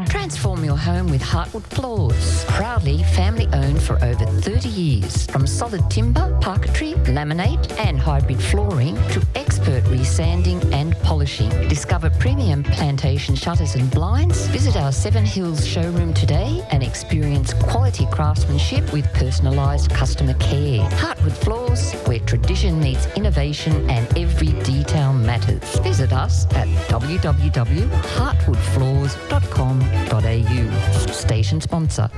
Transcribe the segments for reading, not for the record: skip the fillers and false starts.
Transform your home with Heartwood Floors. Proudly family owned for over 30 years. From solid timber, parquetry, laminate and hybrid flooring to expert resanding and polishing. Discover premium plantation shutters and blinds. Visit our Seven Hills showroom today and experience quality craftsmanship with personalised customer care. Heartwood Floors, where tradition meets innovation and every detail matters. Visit us at www.heartwoodfloors.com.au. Station sponsor.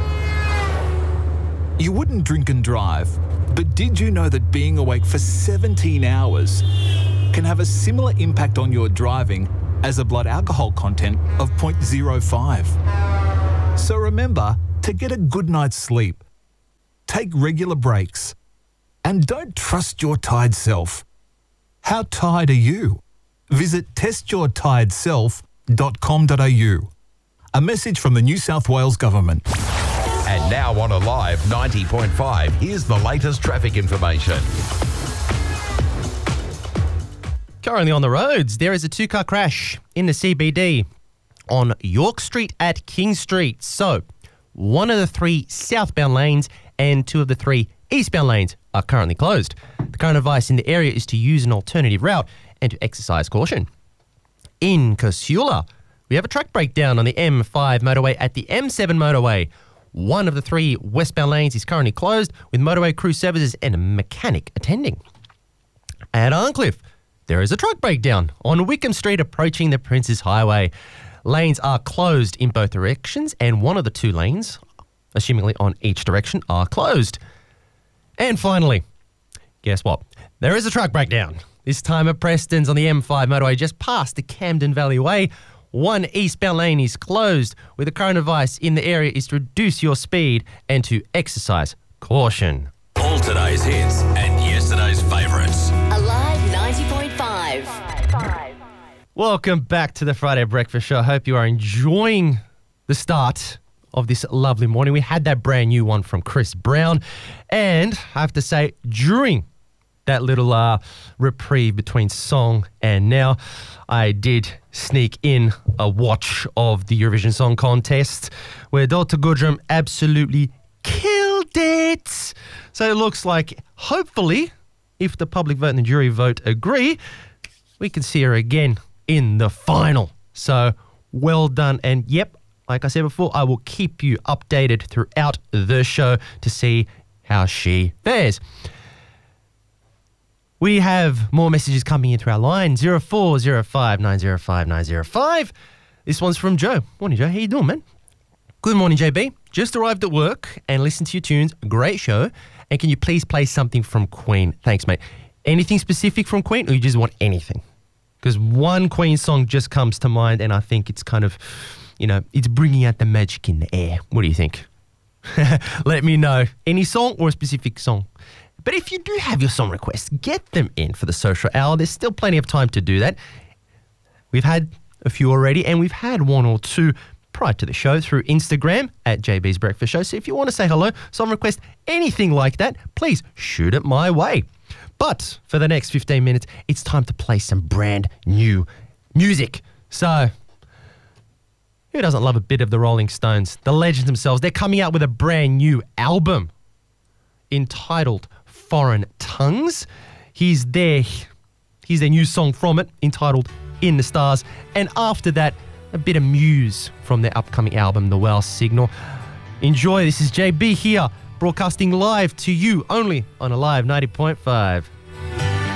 You wouldn't drink and drive, but did you know that being awake for 17 hours can have a similar impact on your driving as a blood alcohol content of 0.05? So remember to get a good night's sleep, take regular breaks, and don't trust your tired self. How tired are you? Visit testyourtiredself.com.au. A message from the New South Wales Government. And now on Alive 90.5, here's the latest traffic information. Currently on the roads, there is a two-car crash in the CBD on York Street at King Street. So, one of the three southbound lanes and two of the three eastbound lanes are currently closed. The current advice in the area is to use an alternative route and to exercise caution. In Casula, we have a track breakdown on the M5 motorway at the M7 motorway. One of the three westbound lanes is currently closed with motorway crew services and a mechanic attending. At Arncliffe, there is a truck breakdown on Wickham Street approaching the Princes Highway. Lanes are closed in both directions and one of the two lanes, assumingly on each direction, are closed. And finally, guess what? There is a truck breakdown. This time at Preston's on the M5 motorway just past the Camden Valley Way. One eastbound lane is closed with the current advice in the area is to reduce your speed and to exercise caution. All today's hits and yesterday's favourites. Alive 90.5. Welcome back to the Friday Breakfast Show. I hope you are enjoying the start of this lovely morning. We had that brand new one from Chris Brown. And I have to say, during that little reprieve between song and now, I did sneak in a watch of the Eurovision Song Contest where Dr. Goodrum absolutely killed it. So it looks like, hopefully, if the public vote and the jury vote agree, we can see her again in the final. So well done. And yep, like I said before, I will keep you updated throughout the show to see how she fares. We have more messages coming in through our line, 0405 905 905. This one's from Joe. Morning, Joe. How you doing, man? Good morning, JB. Just arrived at work and listened to your tunes. Great show. And can you please play something from Queen? Thanks, mate. Anything specific from Queen or you just want anything? Because one Queen song just comes to mind and I think it's kind of, you know, it's bringing out the magic in the air. What do you think? Let me know. Any song or a specific song? But if you do have your song requests, get them in for the social hour. There's still plenty of time to do that. We've had a few already, and we've had one or two prior to the show through Instagram at JB's Breakfast Show. So if you want to say hello, song request, anything like that, please shoot it my way. But for the next 15 minutes, it's time to play some brand new music. So who doesn't love a bit of the Rolling Stones? The legends themselves, they're coming out with a brand new album entitled Foreign Tongues. Here's their new song from it entitled In the Stars. And after that, a bit of Muse from their upcoming album, The Well Signal. Enjoy. This is JB here, broadcasting live to you only on Alive 90.5.